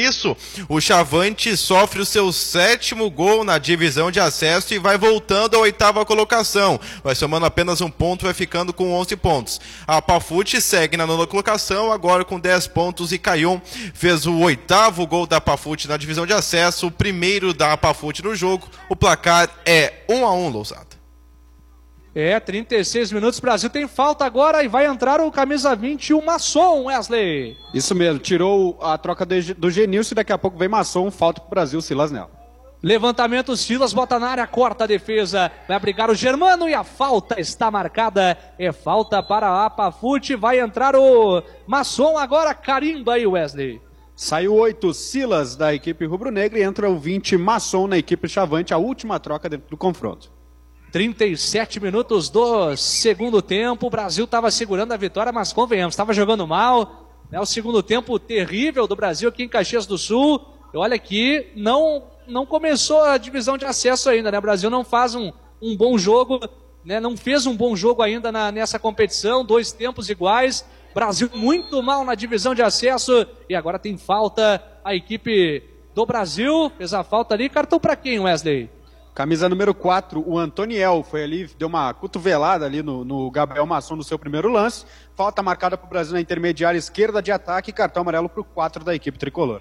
isso, o Chavante sofre o seu 7º gol na divisão de acesso e vai voltando à 8ª colocação. Vai somando apenas um ponto, vai ficando com 11 pontos. A Pafute segue na 9ª colocação, agora com 10 pontos, e Caion fez o 8º gol da Pafute na divisão de acesso, o primeiro da Pafute no jogo. O placar é 1-1, Lousada. 36 minutos, Brasil tem falta agora e vai entrar o camisa 20, o Masson, Wesley. Isso mesmo, tirou a troca do Genilson e daqui a pouco vem Masson, falta pro Brasil, Silas Nel. Levantamento, Silas bota na área, corta a defesa, vai brigar o Germano e a falta está marcada, é falta para a Pafute, vai entrar o Masson agora, carimba aí, Wesley. Saiu 8 Silas da equipe rubro-negra e entra o 20 Masson na equipe Chavante, a última troca dentro do confronto. 37 minutos do segundo tempo, o Brasil estava segurando a vitória, mas convenhamos, estava jogando mal, né? O segundo tempo terrível do Brasil aqui em Caxias do Sul, e olha que não começou a divisão de acesso ainda, né? O Brasil não faz um bom jogo, né? Não fez um bom jogo ainda nessa competição, 2 tempos iguais, Brasil muito mal na divisão de acesso, e agora tem falta, a equipe do Brasil fez a falta ali, cartão para quem, Wesley? Camisa número 4, o Antoniel, foi ali, deu uma cotovelada ali no Gabriel Masson no seu primeiro lance. Falta marcada para o Brasil na intermediária esquerda de ataque, cartão amarelo para o 4 da equipe tricolor.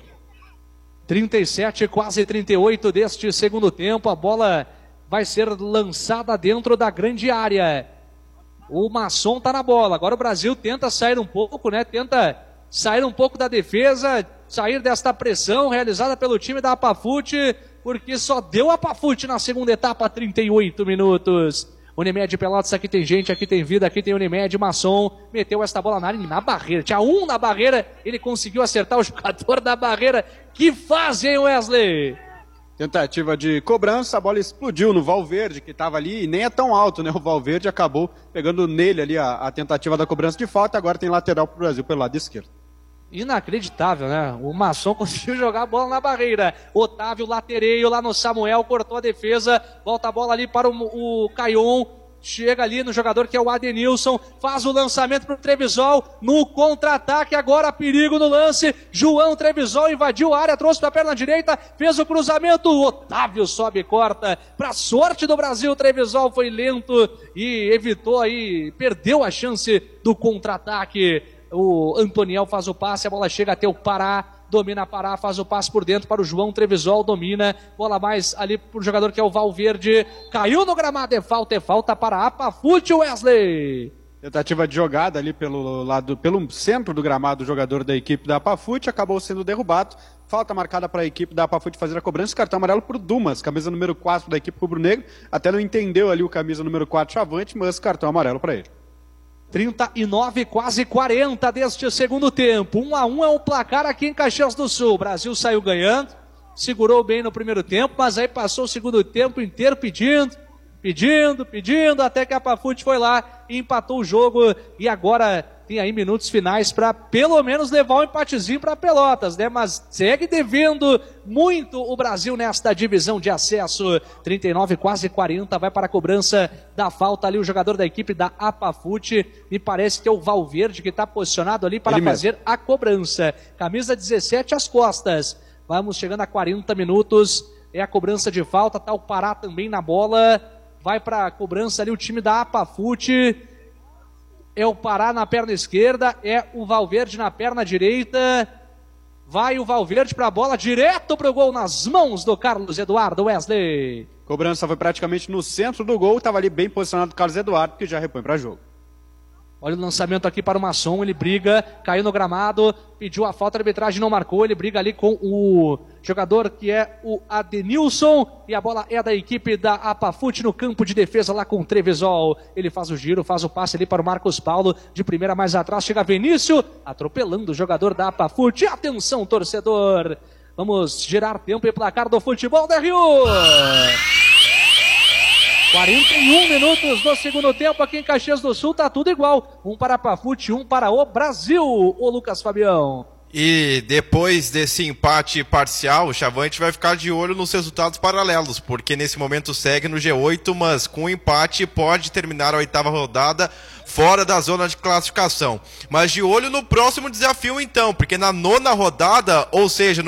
37, quase 38 deste segundo tempo, a bola vai ser lançada dentro da grande área. O Masson está na bola, agora o Brasil tenta sair um pouco, né? Tenta sair um pouco da defesa, sair desta pressão realizada pelo time da Pafute, porque só deu a Pafute na segunda etapa, 38 minutos. Unimed Pelotas, aqui tem gente, aqui tem vida, aqui tem Unimed. Masson meteu esta bola na área, na barreira, tinha um na barreira, ele conseguiu acertar o jogador da barreira. Que fase, hein, Wesley? Tentativa de cobrança, a bola explodiu no Valverde, que estava ali, e nem é tão alto, né? O Valverde acabou pegando nele ali a tentativa da cobrança de falta, agora tem lateral para o Brasil pelo lado esquerdo. Inacreditável, né? O Masson conseguiu jogar a bola na barreira. Otávio latereio lá no Samuel, cortou a defesa, volta a bola ali para o Caion, chega ali no jogador que é o Adenilson, faz o lançamento para o Trevisol, no contra-ataque, agora perigo no lance, João Trevisol invadiu a área, trouxe para a perna direita, fez o cruzamento, Otávio sobe e corta, para sorte do Brasil, Trevisol foi lento e evitou aí, perdeu a chance do contra-ataque. O Antoniel faz o passe, a bola chega até o Pará, domina Pará, faz o passe por dentro para o João Trevisol, domina, bola mais ali para o jogador que é o Valverde, caiu no gramado, é falta para a Pafute, Wesley. Tentativa de jogada ali pelo centro do gramado, o jogador da equipe da Pafute acabou sendo derrubado, falta marcada para a equipe da Pafute fazer a cobrança, cartão amarelo para o Dumas, camisa número 4 da equipe rubro-negra, até não entendeu ali o camisa número 4 Chavante, mas cartão amarelo para ele. 39, quase 40 deste segundo tempo. 1-1 é o placar aqui em Caxias do Sul. O Brasil saiu ganhando, segurou bem no primeiro tempo, mas aí passou o segundo tempo inteiro pedindo, até que a Pafute foi lá e empatou o jogo. E agora tem aí minutos finais para pelo menos levar um empatezinho para Pelotas, né? Mas segue devendo muito o Brasil nesta divisão de acesso. 39, quase 40, vai para a cobrança da falta ali o jogador da equipe da Pafute. Me parece que é o Valverde que está posicionado ali para fazer a cobrança. Camisa 17 às costas. Vamos chegando a 40 minutos. É a cobrança de falta, tá o Pará também na bola. Vai para a cobrança ali o time da Pafute. É o Pará na perna esquerda, é o Valverde na perna direita. Vai o Valverde para a bola, direto para o gol nas mãos do Carlos Eduardo, Wesley. Cobrança foi praticamente no centro do gol, estava ali bem posicionado o Carlos Eduardo, que já repõe para jogo. Olha o lançamento aqui para o Masson, ele briga, caiu no gramado, pediu a falta, a arbitragem não marcou, ele briga ali com o jogador que é o Adenilson, e a bola é da equipe da Pafute no campo de defesa lá com o Trevisol. Ele faz o giro, faz o passe ali para o Marcos Paulo, de primeira mais atrás, chega Vinícius, atropelando o jogador da Pafute. Atenção, torcedor, vamos girar tempo e placar do futebol da Rio. 41 minutos do segundo tempo aqui em Caxias do Sul, tá tudo igual. Um para a Pafute, um para o Brasil, o Lucas Fabião. E depois desse empate parcial, o Chavante vai ficar de olho nos resultados paralelos, porque nesse momento segue no G8, mas com empate pode terminar a 8ª rodada fora da zona de classificação. Mas de olho no próximo desafio então, porque na 9ª rodada, ou seja,